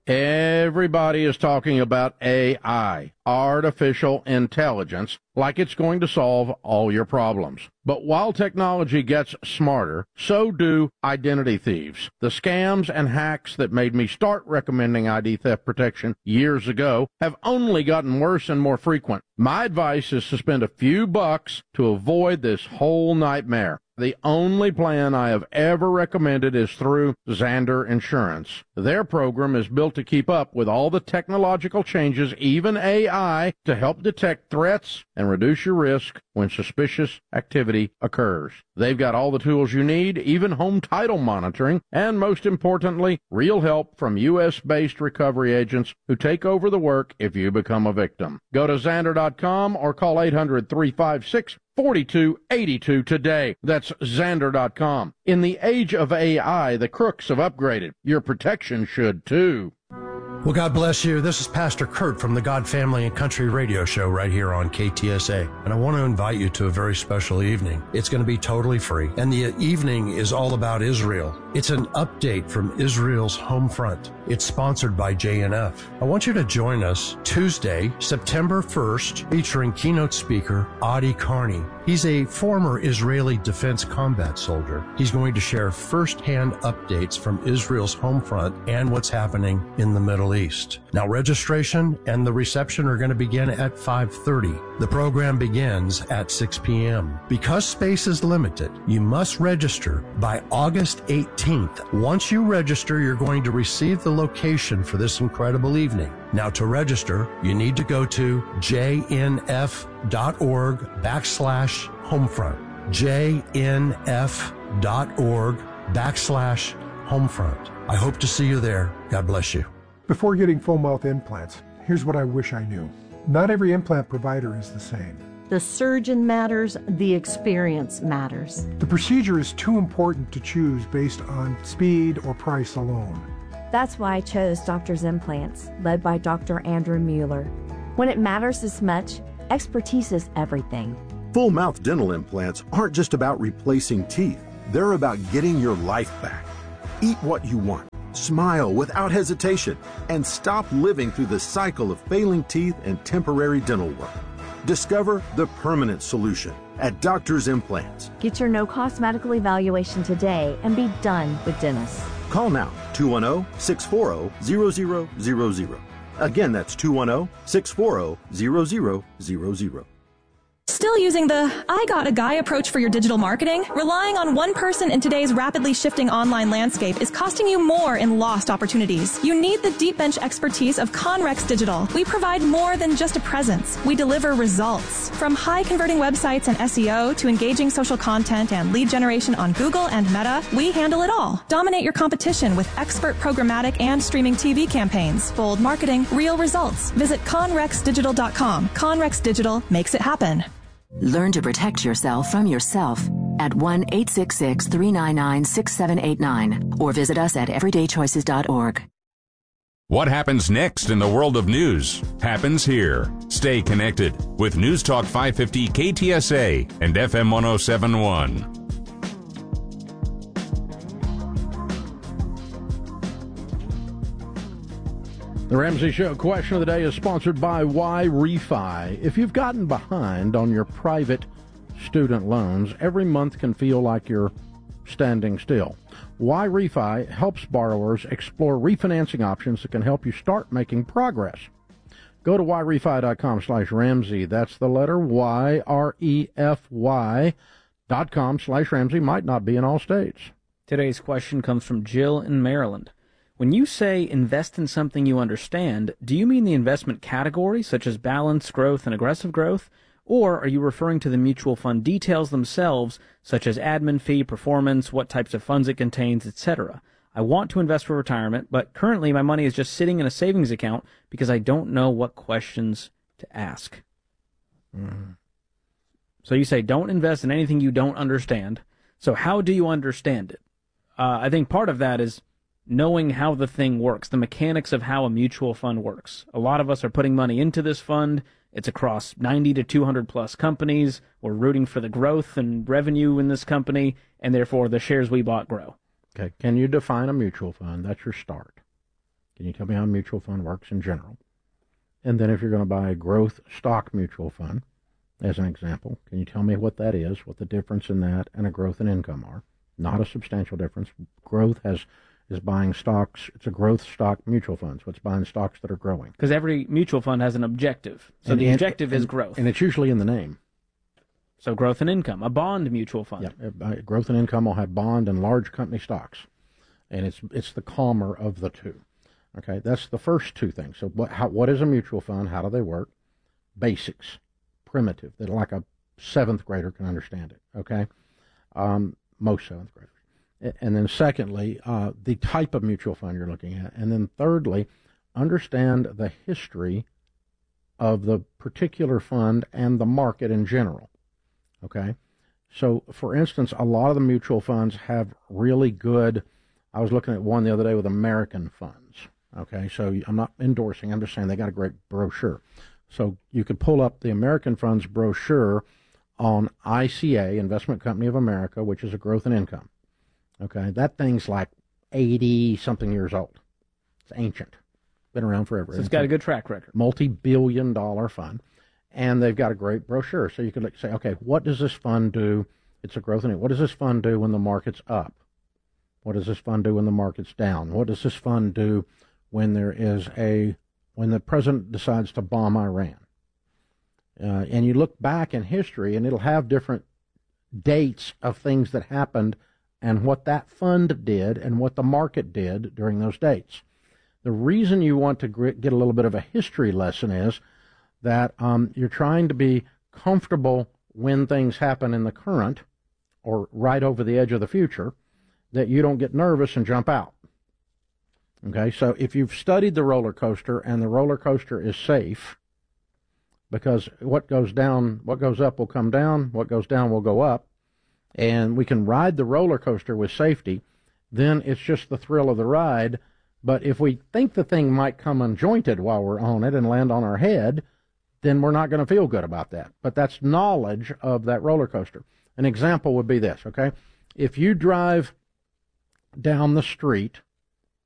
Everybody is talking about AI, artificial intelligence, like it's going to solve all your problems. But while technology gets smarter, so do identity thieves. The scams and hacks that made me start recommending ID theft protection years ago have only gotten worse and more frequent. My advice is to spend a few bucks to avoid this whole nightmare. The only plan I have ever recommended is through Zander Insurance. Their program is built to keep up with all the technological changes, even AI, to help detect threats and reduce your risk when suspicious activity occurs. They've got all the tools you need, even home title monitoring, and most importantly, real help from U.S.-based recovery agents who take over the work if you become a victim. Go to Zander.com or call 800-356-4282 today. That's Zander.com. In the age of AI, the crooks have upgraded. Your protection should too. Well, God bless you. This is Pastor Kurt from the God Family and Country Radio Show right here on KTSA. And I want to invite you to a very special evening. It's going to be totally free. And the evening is all about Israel. It's an update from Israel's home front. It's sponsored by JNF. I want you to join us Tuesday, September 1st, featuring keynote speaker Adi Carney. He's a former Israeli defense combat soldier. He's going to share firsthand updates from Israel's home front and what's happening in the Middle East. Now, registration and the reception are going to begin at 5:30. The program begins at 6 p.m. Because space is limited, you must register by August 18th. Once you register, you're going to receive the location for this incredible evening. Now, to register, you need to go to jnf.org/homefront. jnf.org/homefront. I hope to see you there. God bless you. Before getting full mouth implants, here's what I wish I knew. Not every implant provider is the same. The surgeon matters, the experience matters. The procedure is too important to choose based on speed or price alone. That's why I chose Doctor's Implants, led by Dr. Andrew Mueller. When it matters this much, expertise is everything. Full mouth dental implants aren't just about replacing teeth. They're about getting your life back. Eat what you want. Smile without hesitation, and stop living through the cycle of failing teeth and temporary dental work. Discover the permanent solution at Doctor's Implants. Get your no-cost medical evaluation today and be done with dentists. Call now, 210-640-0000. Again, that's 210-640-0000. Still using the I got a guy approach for your digital marketing? Relying on one person in today's rapidly shifting online landscape is costing you more in lost opportunities. You need the deep bench expertise of Conrex Digital. We provide more than just a presence. We deliver results. From high converting websites and SEO to engaging social content and lead generation on Google and Meta, we handle it all. Dominate your competition with expert programmatic and streaming TV campaigns. Bold marketing, real results. Visit conrexdigital.com. Conrex Digital makes it happen. Learn to protect yourself from yourself at 1-866-399-6789 or visit us at everydaychoices.org. What happens next in the world of news happens here. Stay connected with News Talk 550 KTSA and FM 1071. The Ramsey Show question of the day is sponsored by YRefy. If you've gotten behind on your private student loans, every month can feel like you're standing still. YRefy helps borrowers explore refinancing options that can help you start making progress. Go to yrefy.com/Ramsey. That's the letter YREFY.com/Ramsey. Might not be in all states. Today's question comes from Jill in Maryland. When you say invest in something you understand, do you mean the investment category, such as balanced growth and aggressive growth, or are you referring to the mutual fund details themselves, such as admin fee, performance, what types of funds it contains, etc.? I want to invest for retirement, but currently my money is just sitting in a savings account because I don't know what questions to ask. So you say don't invest in anything you don't understand. So how do you understand it? I think part of that is knowing how the thing works, the mechanics of how a mutual fund works. A lot of us are putting money into this fund. It's across 90 to 200 plus companies. We're rooting for the growth and revenue in this company, and therefore the shares we bought grow. Okay, can you define a mutual fund? That's your start. Can you tell me how a mutual fund works in general? And then if you're going to buy a growth stock mutual fund, as an example, can you tell me what that is, what the difference in that and a growth and income are? Not a substantial difference. Growth is buying stocks. It's a growth stock mutual fund, so it's buying stocks that are growing. Because every mutual fund has an objective. So the objective is growth. And it's usually in the name. So growth and income, a bond mutual fund. Yeah, growth and income will have bond and large company stocks. And it's the calmer of the two. Okay, that's the first two things. So what is a mutual fund? How do they work? Basics, primitive, that like a seventh grader can understand it. Okay, most seventh graders. And then secondly, the type of mutual fund you're looking at. And then thirdly, understand the history of the particular fund and the market in general. Okay, so for instance, a lot of the mutual funds have really good. I was looking at one the other day with American funds. Okay, so I'm not endorsing, I'm just saying they got a great brochure. So you could pull up the American funds brochure on ICA, Investment Company of America, which is a growth and income. Okay, that thing's like 80-something years old. It's ancient. Been around forever. So it's got a good track record. Multi-billion-dollar fund. And they've got a great brochure. So you could say, okay, what does this fund do? It's a growth and income. What does this fund do when the market's up? What does this fund do when the market's down? What does this fund do when the president decides to bomb Iran? And you look back in history, and it'll have different dates of things that happened and what that fund did and what the market did during those dates. The reason you want to get a little bit of a history lesson is that you're trying to be comfortable when things happen in the current or right over the edge of the future, that you don't get nervous and jump out. Okay, so if you've studied the roller coaster and the roller coaster is safe, because what goes up will come down, what goes down will go up, and we can ride the roller coaster with safety, then it's just the thrill of the ride. But if we think the thing might come unjointed while we're on it and land on our head, then we're not going to feel good about that. But that's knowledge of that roller coaster. An example would be this, okay? If you drive down the street